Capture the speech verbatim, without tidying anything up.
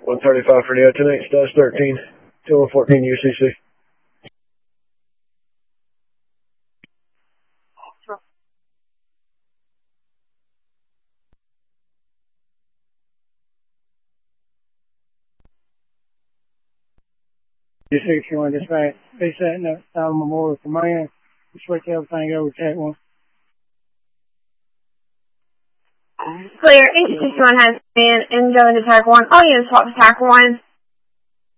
one thirty-five for the tonight, Stas thirteen, two fourteen U C C. U sixty-one dispatch, be setting up Southern Memorial Command. Switch everything over to Tech one. Clear, H sixty-one has been in going to Tech one. All units swap to Tech one.